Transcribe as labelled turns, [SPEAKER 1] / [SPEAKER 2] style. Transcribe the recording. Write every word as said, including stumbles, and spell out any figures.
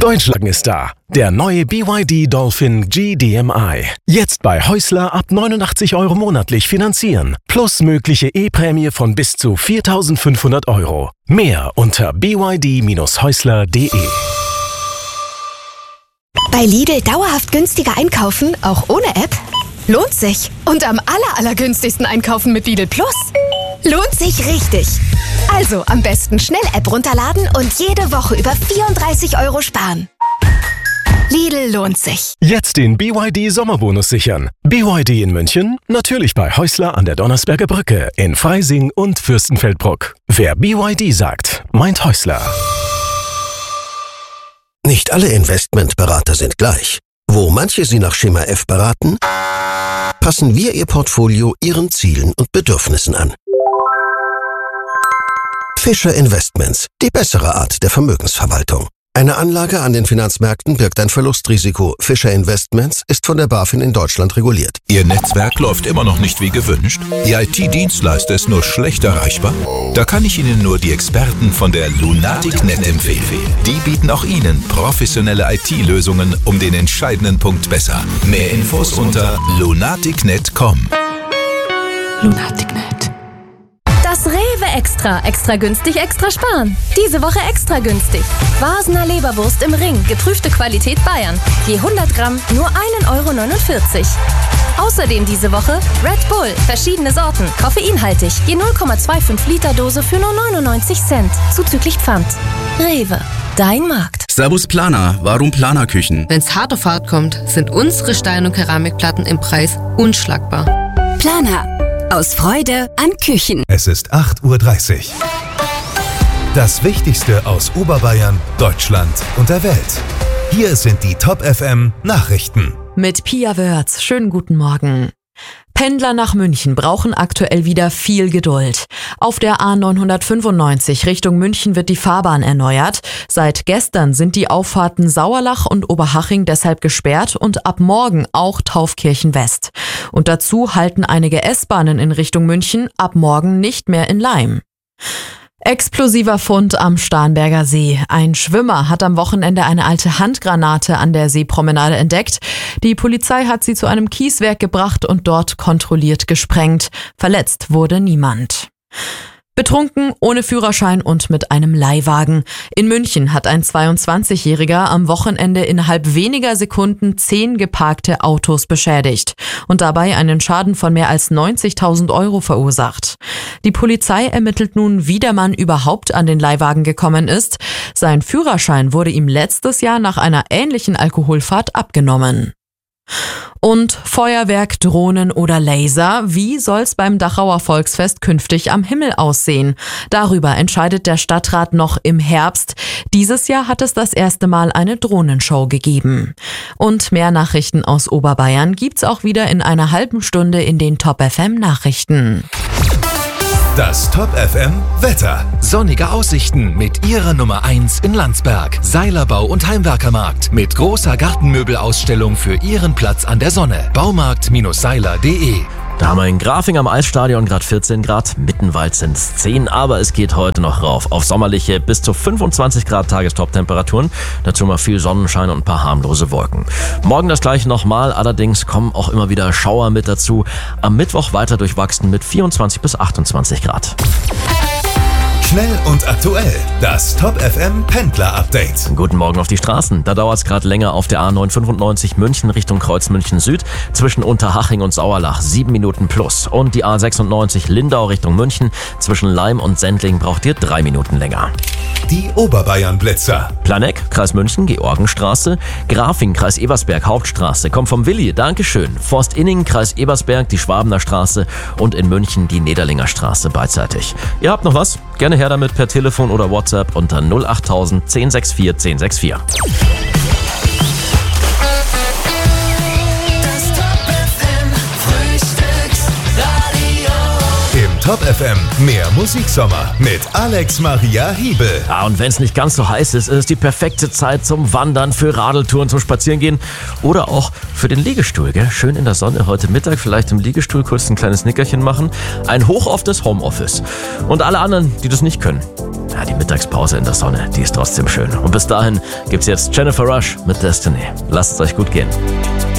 [SPEAKER 1] Deutschland ist da. Der neue B Y D Dolphin G D M I. Jetzt bei Häusler ab neunundachtzig Euro monatlich finanzieren. Plus mögliche E-Prämie von bis zu viertausendfünfhundert Euro. Mehr unter b y d Bindestrich häusler punkt d e.
[SPEAKER 2] Bei Lidl dauerhaft günstiger einkaufen, auch ohne App? Lohnt sich. Und am aller, allergünstigsten einkaufen mit Lidl Plus? Lohnt sich richtig. Also am besten schnell App runterladen und jede Woche über vierunddreißig Euro sparen. Lidl lohnt sich.
[SPEAKER 1] Jetzt den B Y D Sommerbonus sichern. B Y D in München? Natürlich bei Häusler an der Donnersberger Brücke, in Freising und Fürstenfeldbruck. Wer B Y D sagt, meint Häusler.
[SPEAKER 3] Nicht alle Investmentberater sind gleich. Wo manche Sie nach Schema F beraten, passen wir Ihr Portfolio Ihren Zielen und Bedürfnissen an. Fischer Investments, die bessere Art der Vermögensverwaltung. Eine Anlage an den Finanzmärkten birgt ein Verlustrisiko. Fischer Investments ist von der BaFin in Deutschland reguliert.
[SPEAKER 4] Ihr Netzwerk läuft immer noch nicht wie gewünscht? Ihr I T-Dienstleister ist nur schlecht erreichbar? Da kann ich Ihnen nur die Experten von der Lunatic.net empfehlen. Die bieten auch Ihnen professionelle I T-Lösungen um den entscheidenden Punkt besser. Mehr Infos unter lunatic punkt net punkt com.
[SPEAKER 5] Lunatic.net. Das Rewe Extra. Extra günstig, extra sparen. Diese Woche extra günstig. Vasener Leberwurst im Ring. Geprüfte Qualität Bayern. Je hundert Gramm nur ein Euro neunundvierzig. Außerdem diese Woche Red Bull. Verschiedene Sorten. Koffeinhaltig. Je null Komma fünfundzwanzig Liter Dose für nur neunundneunzig Cent. Zuzüglich Pfand. Rewe. Dein Markt.
[SPEAKER 6] Servus Planer. Warum Planerküchen?
[SPEAKER 7] Wenn's hart auf hart kommt, sind unsere Stein- und Keramikplatten im Preis unschlagbar.
[SPEAKER 2] Planer. Aus Freude an Küchen.
[SPEAKER 8] Es ist acht Uhr dreißig. Das Wichtigste aus Oberbayern, Deutschland und der Welt. Hier sind die Top F M Nachrichten.
[SPEAKER 9] Mit Pia Wörz. Schönen guten Morgen. Pendler nach München brauchen aktuell wieder viel Geduld. Auf der A neunhundertfünfundneunzig Richtung München wird die Fahrbahn erneuert. Seit gestern sind die Auffahrten Sauerlach und Oberhaching deshalb gesperrt und ab morgen auch Taufkirchen West. Und dazu halten einige S-Bahnen in Richtung München ab morgen nicht mehr in Laim. Explosiver Fund am Starnberger See. Ein Schwimmer hat am Wochenende eine alte Handgranate an der Seepromenade entdeckt. Die Polizei hat sie zu einem Kieswerk gebracht und dort kontrolliert gesprengt. Verletzt wurde niemand. Betrunken, ohne Führerschein und mit einem Leihwagen. In München hat ein zweiundzwanzigjähriger am Wochenende innerhalb weniger Sekunden zehn geparkte Autos beschädigt und dabei einen Schaden von mehr als neunzigtausend Euro verursacht. Die Polizei ermittelt nun, wie der Mann überhaupt an den Leihwagen gekommen ist. Sein Führerschein wurde ihm letztes Jahr nach einer ähnlichen Alkoholfahrt abgenommen. Und Feuerwerk, Drohnen oder Laser, wie soll's beim Dachauer Volksfest künftig am Himmel aussehen? Darüber entscheidet der Stadtrat noch im Herbst. Dieses Jahr hat es das erste Mal eine Drohnenshow gegeben. Und mehr Nachrichten aus Oberbayern gibt's auch wieder in einer halben Stunde in den Top F M Nachrichten.
[SPEAKER 8] Das Top F M Wetter.
[SPEAKER 1] Sonnige Aussichten mit Ihrer Nummer eins in Landsberg. Seilerbau und Heimwerkermarkt mit großer Gartenmöbelausstellung für Ihren Platz an der Sonne. Baumarkt Seiler punkt de.
[SPEAKER 10] Da haben wir in Grafing am Eisstadion gerade vierzehn Grad, Mittenwald sind es zehn, aber es geht heute noch rauf auf sommerliche bis zu fünfundzwanzig Grad Tagestop-Temperaturen. Dazu mal viel Sonnenschein und ein paar harmlose Wolken. Morgen das gleiche nochmal, allerdings kommen auch immer wieder Schauer mit dazu. Am Mittwoch weiter durchwachsen mit vierundzwanzig bis achtundzwanzig Grad.
[SPEAKER 8] Schnell und aktuell. Das Top F M Pendler Update.
[SPEAKER 10] Guten Morgen auf die Straßen. Da dauert es gerade länger auf der A neunhundertfünfundneunzig München Richtung Kreuz München Süd zwischen Unterhaching und Sauerlach. Sieben Minuten plus. Und die A sechsundneunzig Lindau Richtung München zwischen Laim und Sendling braucht ihr drei Minuten länger.
[SPEAKER 8] Die Oberbayern Blitzer.
[SPEAKER 10] Planegg, Kreis München, Georgenstraße. Grafing, Kreis Ebersberg, Hauptstraße. Kommt vom Willi, Dankeschön. Forstinning, Kreis Ebersberg, die Schwabener Straße und in München die Nederlinger Straße beidseitig. Ihr habt noch was? Gerne her damit per Telefon oder WhatsApp unter null achttausend zehn sechs vier zehn sechs vier.
[SPEAKER 8] Im Top F M, mehr Musiksommer mit Alex Maria Hiebel.
[SPEAKER 10] Ja, und wenn es nicht ganz so heiß ist, ist es die perfekte Zeit zum Wandern, für Radeltouren, zum Spazierengehen oder auch für den Liegestuhl. Gell? Schön in der Sonne heute Mittag, vielleicht im Liegestuhl kurz ein kleines Nickerchen machen. Ein Hoch auf das Homeoffice. Und alle anderen, die das nicht können. Ja, die Mittagspause in der Sonne, die ist trotzdem schön. Und bis dahin gibt's jetzt Jennifer Rush mit Destiny. Lasst es euch gut gehen.